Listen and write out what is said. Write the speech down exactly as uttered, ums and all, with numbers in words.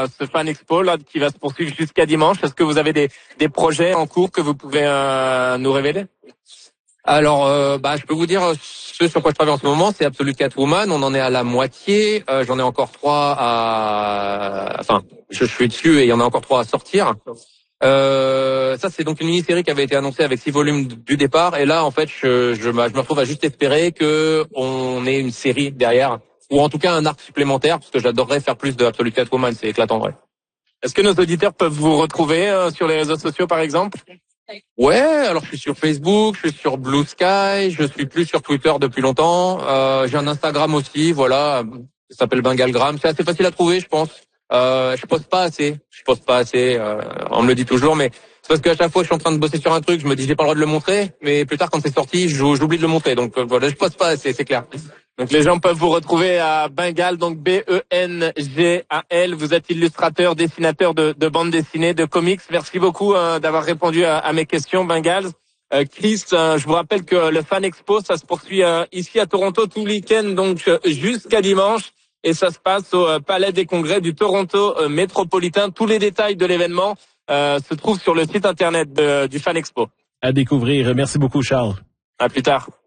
euh, ce Fan Expo là qui va se poursuivre jusqu'à dimanche. Est-ce que vous avez des, des projets en cours que vous pouvez euh, nous révéler? Alors, euh, bah, je peux vous dire ce sur quoi je travaille en ce moment, c'est Absolute Catwoman. On en est à la moitié. Euh, j'en ai encore trois à, enfin, je, je suis dessus et il y en a encore trois à sortir. Euh, ça, c'est donc une mini-série qui avait été annoncée avec six volumes du départ. Et là, en fait, je, je, je me retrouve à juste espérer que on ait une série derrière, ou en tout cas un arc supplémentaire, parce que j'adorerais faire plus de Absolute Catwoman. C'est éclatant, vrai. Est-ce que nos auditeurs peuvent vous retrouver euh, sur les réseaux sociaux, par exemple? Ouais, alors je suis sur Facebook, je suis sur Blue Sky, je suis plus sur Twitter depuis longtemps. Euh, j'ai un Instagram aussi, voilà, ça s'appelle Bengalgram. C'est assez facile à trouver, je pense. Euh, je poste pas assez, je poste pas assez. Euh, on me le dit toujours, mais c'est parce qu'à chaque fois que je suis en train de bosser sur un truc, je me dis j'ai pas le droit de le montrer, mais plus tard quand c'est sorti, j'oublie de le montrer. Donc euh, voilà, je poste pas assez, c'est clair. Donc les gens peuvent vous retrouver à Bengal, donc B E N G A L. Vous êtes illustrateur, dessinateur de, de bande dessinée, de comics. Merci beaucoup euh, d'avoir répondu à, à mes questions, Bengal. Euh, Chris, euh, je vous rappelle que le Fan Expo, ça se poursuit euh, ici à Toronto tout le week-end, donc euh, jusqu'à dimanche. Et ça se passe au euh, Palais des Congrès du Toronto euh, métropolitain. Tous les détails de l'événement euh, se trouvent sur le site internet de, du Fan Expo. À découvrir. Merci beaucoup, Charles. À plus tard.